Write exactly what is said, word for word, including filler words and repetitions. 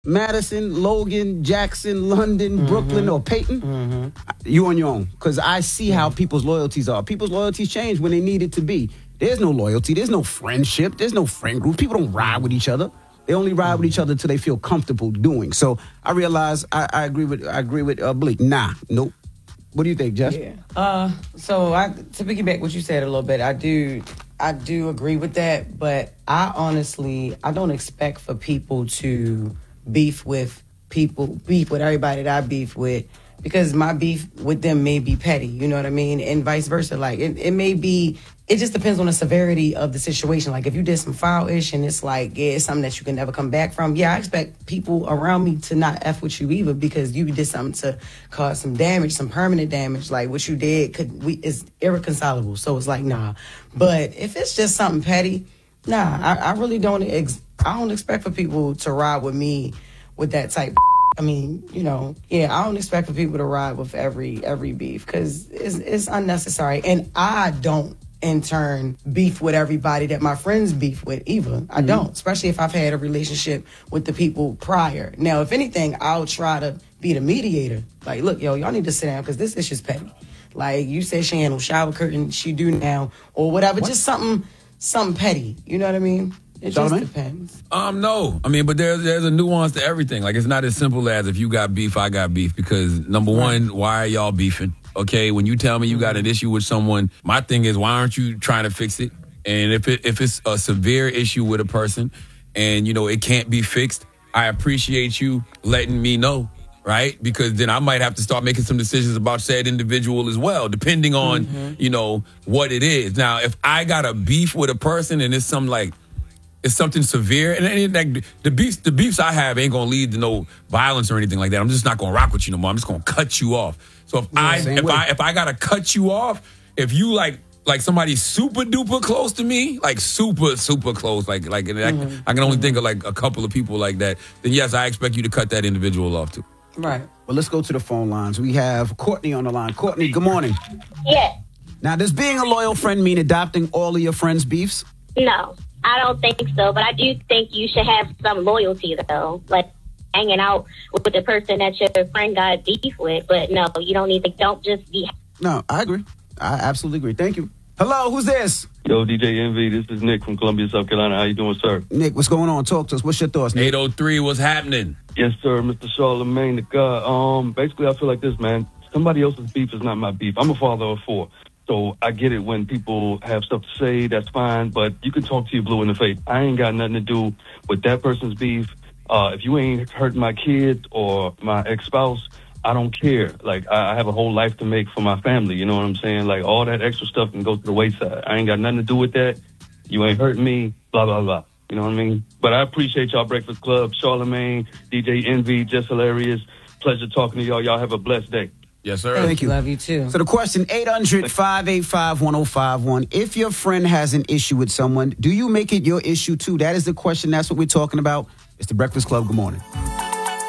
Madison, Logan, Jackson, London, mm-hmm. Brooklyn, or Peyton, mm-hmm. you on your own. Because I see mm-hmm. how people's loyalties are. People's loyalties change when they need it to be. There's no loyalty. There's no friendship. There's no friend group. People don't ride with each other. They only ride with each other until they feel comfortable doing. So I realize I, I agree with I agree with uh, Bleak. Nah, nope. What do you think, Jeff? Yeah. Uh, so I, to piggyback what you said a little bit, I do I do agree with that. But I honestly I don't expect for people to beef with people, beef with everybody that I beef with, because my beef with them may be petty, you know what I mean? And vice versa. Like, it, it may be, it just depends on the severity of the situation. Like, if you did some foul-ish and it's like, yeah, it's something that you can never come back from, yeah, I expect people around me to not F with you either, because you did something to cause some damage, some permanent damage. Like, what you did could we is irreconcilable. So it's like, nah. But if it's just something petty, nah, I, I really don't, ex- I don't expect for people to ride with me with that type of I mean, you know, yeah, I don't expect for people to ride with every every beef, because it's, it's unnecessary. And I don't, in turn, beef with everybody that my friends beef with either. I mm-hmm. don't, especially if I've had a relationship with the people prior. Now, if anything, I'll try to be the mediator. Like, look, yo, y'all need to sit down, because this issue's petty. Like, you said she had no shower curtain, she do now, or whatever. What? Just something, something petty. You know what I mean? It just depends. Um, no. I mean, but there's there's a nuance to everything. Like, it's not as simple as if you got beef, I got beef. Because, number one, right. why are y'all beefing? Okay, when you tell me you got an issue with someone, my thing is, why aren't you trying to fix it? And if it, if it's a severe issue with a person and, you know, it can't be fixed, I appreciate you letting me know, right? Because then I might have to start making some decisions about said individual as well, depending on, mm-hmm. you know, what it is. Now, if I got a beef with a person and it's some like, it's something severe, and, and like the beefs, the beefs I have ain't gonna lead to no violence or anything like that. I'm just not gonna rock with you no more. I'm just gonna cut you off. So if yeah, I if way. I if I gotta cut you off, if you like like somebody super duper close to me, like super super close, like like and mm-hmm. I, I can only mm-hmm. think of like a couple of people like that. Then yes, I expect you to cut that individual off too. Right. Well, let's go to the phone lines. We have Courtney on the line. Courtney, good morning. Yeah. Now, does being a loyal friend mean adopting all of your friends' beefs? No. I don't think so, but I do think you should have some loyalty, though. Like, hanging out with the person that your friend got beef with. But no, you don't need to, don't just be. No, I agree. I absolutely agree. Thank you. Hello, who's this? Yo, D J Envy, this is Nick from Columbia, South Carolina. How you doing, sir? Nick, what's going on? Talk to us. What's your thoughts, Nick? eight oh three, what's happening? Yes, sir, Mister Charlemagne, the God. Um, basically, I feel like this, man. Somebody else's beef is not my beef. I'm a father of four. So I get it when people have stuff to say, that's fine, but you can talk to your blue in the face. I ain't got nothing to do with that person's beef. Uh, if you ain't hurting my kids or my ex-spouse, I don't care. Like, I, I have a whole life to make for my family, you know what I'm saying? Like, all that extra stuff can go to the wayside. I ain't got nothing to do with that. You ain't hurting me, blah, blah, blah. You know what I mean? But I appreciate y'all Breakfast Club, Charlemagne, D J Envy, just hilarious. Pleasure talking to y'all. Y'all have a blessed day. Yes, sir. Thank you. Love you, too. So the question, eight hundred, five eight five, one oh five one. If your friend has an issue with someone, do you make it your issue, too? That is the question. That's what we're talking about. It's the Breakfast Club. Good morning.